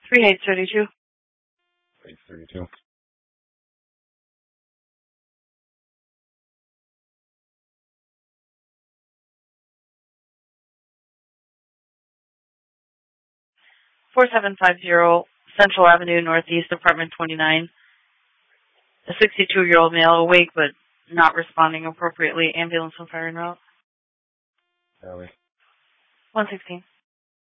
3832. 3832. $4750 Central Avenue Northeast, Apartment 29. A 62-year-old male awake but not responding appropriately. Ambulance on fire en route. 116.